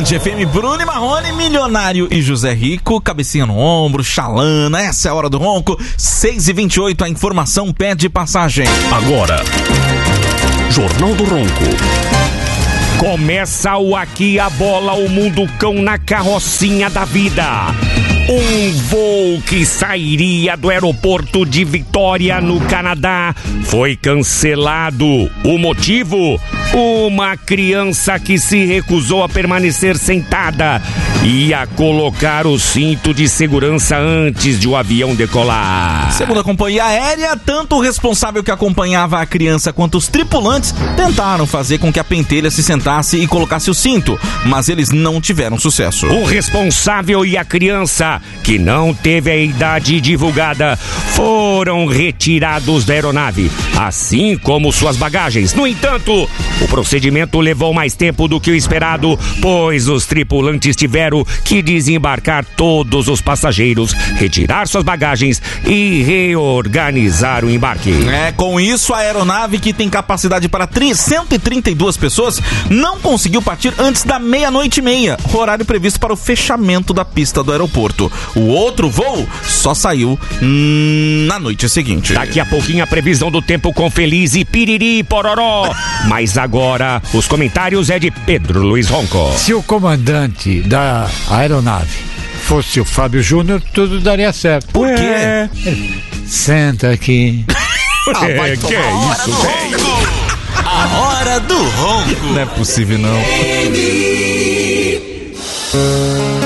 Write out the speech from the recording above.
Band FM, Bruno e Marrone, Milionário e José Rico, cabecinha no ombro, chalana, essa é a hora do ronco. 6h28, a informação pede passagem. Agora, Jornal do Ronco. Começa o Aqui a Bola, o Mundo Cão na carrocinha da vida. Um voo que sairia do aeroporto de Vitória, no Canadá, foi cancelado. O motivo? Uma criança que se recusou a permanecer sentada e a colocar o cinto de segurança antes de o avião decolar. Segundo a companhia aérea, tanto o responsável que acompanhava a criança quanto os tripulantes tentaram fazer com que a pentelha se sentasse e colocasse o cinto, mas eles não tiveram sucesso. O responsável e a criança, que não teve a idade divulgada, foram retirados da aeronave, assim como suas bagagens. No entanto, o procedimento levou mais tempo do que o esperado, pois os tripulantes tiveram que desembarcar todos os passageiros, retirar suas bagagens e reorganizar o embarque. Com isso, a aeronave, que tem capacidade para 132 pessoas, não conseguiu partir antes da 00:30, horário previsto para o fechamento da pista do aeroporto. O outro voo só saiu na noite seguinte. Daqui a pouquinho a previsão do tempo com Feliz e Piriri Pororó. Mas agora os comentários é de Pedro Luiz Ronco. Se o comandante da aeronave fosse o Fábio Júnior, tudo daria certo. Por quê? Senta aqui. Que é isso, velho? A hora do ronco. Não é possível, não.